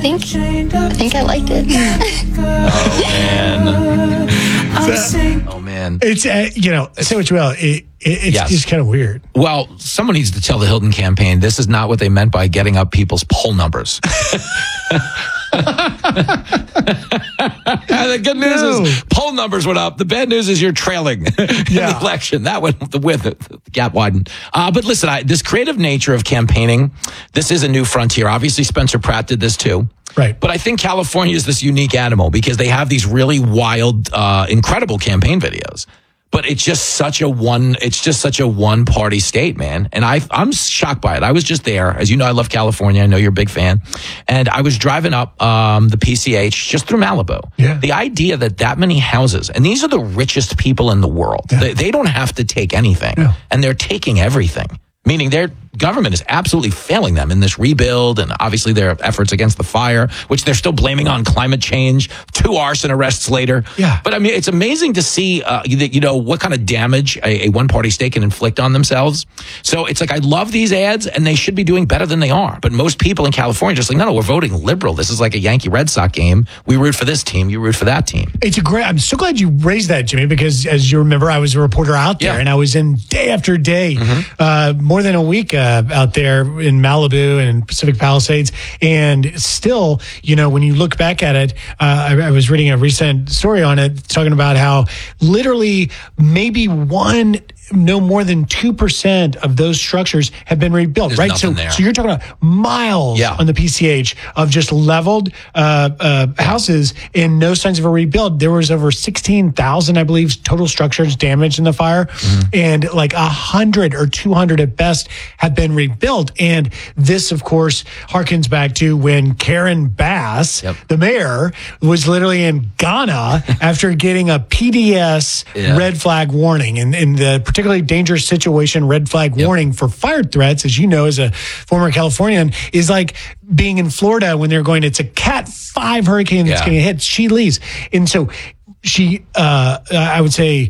think I liked it. Oh man. It's say what you will. It's Yes. just kind of weird. Well, someone needs to tell the Hilton campaign this is not what they meant by getting up people's poll numbers. The good news is poll numbers went up. The bad news is you're trailing in the election. That went the gap widened. But listen, this creative nature of campaigning, this is a new frontier. Obviously, Spencer Pratt did this too. Right. But I think California is this unique animal because they have these really wild, incredible campaign videos. But it's just such a one party state, man. And I'm shocked by it. I was just there. As you know, I love California. I know you're a big fan. And I was driving up the PCH just through Malibu. Yeah. The idea that many houses, and these are the richest people in the world. Yeah. They don't have to take anything. Yeah. And they're taking everything. Meaning their government is absolutely failing them in this rebuild and obviously their efforts against the fire, which they're still blaming on climate change, 2 arson arrests later. Yeah. But I mean, it's amazing to see, what kind of damage a one-party state can inflict on themselves. So it's like, I love these ads and they should be doing better than they are. But most people in California are just like, no, we're voting liberal. This is like a Yankee Red Sox game. We root for this team. You root for that team. I'm so glad you raised that, Jimmy, because as you remember, I was a reporter out there and I was in day after day, more than a week out there in Malibu and Pacific Palisades. And still, when you look back at it, I was reading a recent story on it talking about how literally maybe no more than 2% of those structures have been rebuilt. There's right? nothing there. So you're talking about miles on the PCH of just leveled houses and no signs of a rebuild. There was over 16,000, I believe, total structures damaged in the fire, and like 100 or 200 at best have been rebuilt. And this, of course, harkens back to when Karen Bass, the mayor, was literally in Ghana after getting a PDS red flag warning, and in the particularly dangerous situation red flag warning for fire threats, as you know, as a former Californian, is like being in Florida when they're going, it's a Cat 5 hurricane that's going to hit. She leaves. And so she, I would say,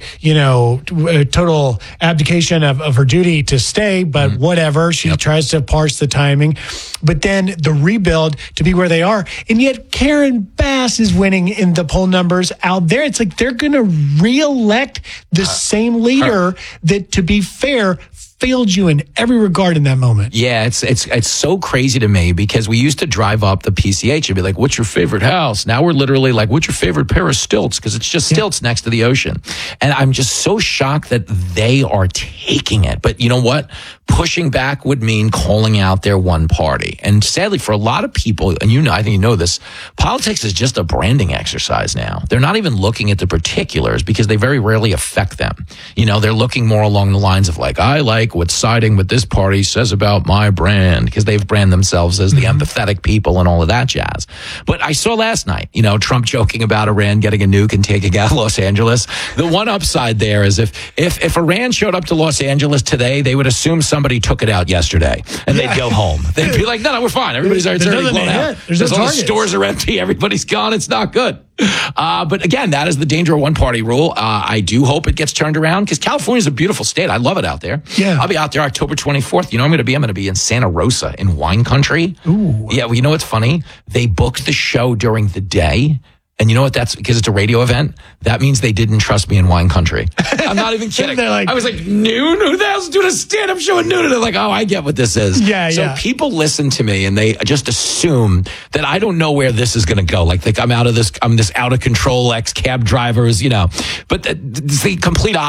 a total abdication of her duty to stay, but whatever. She tries to parse the timing. But then the rebuild to be where they are. And yet Karen Bass is winning in the poll numbers out there. It's like they're going to reelect the same leader that, to be fair, failed you in every regard in that moment. Yeah, it's so crazy to me because we used to drive up the PCH and be like, what's your favorite house? Now we're literally like, what's your favorite pair of stilts? Because it's just stilts next to the ocean. And I'm just so shocked that they are taking it. But you know what? Pushing back would mean calling out their one party. And sadly, for a lot of people, and I think you know this, politics is just a branding exercise now. They're not even looking at the particulars because they very rarely affect them. They're looking more along the lines of like, I like what siding with this party says about my brand, because they've branded themselves as the empathetic people and all of that jazz. But I saw last night, Trump joking about Iran getting a nuke and taking out Los Angeles. The one upside there is if Iran showed up to Los Angeles today, they would assume somebody took it out yesterday and they'd go home. They'd be like, no, we're fine. Everybody's already blown out. There's no all the targets. stores are empty. Everybody's gone. It's not good. But again, that is the danger of one party rule. I do hope it gets turned around because California is a beautiful state. I love it out there. Yeah. I'll be out there October 24th. I'm going to be in Santa Rosa in wine country. Ooh. Yeah. Well, you know what's funny? They booked the show during the day. And you know what? That's because it's a radio event. That means they didn't trust me in wine country. I'm not even kidding. I was like, noon? Who the hell's doing a stand-up show at noon? And they're like, oh, I get what this is. So people listen to me and they just assume that I don't know where this is going to go. Like I'm this out of control ex-cab drivers, But it's the complete opposite.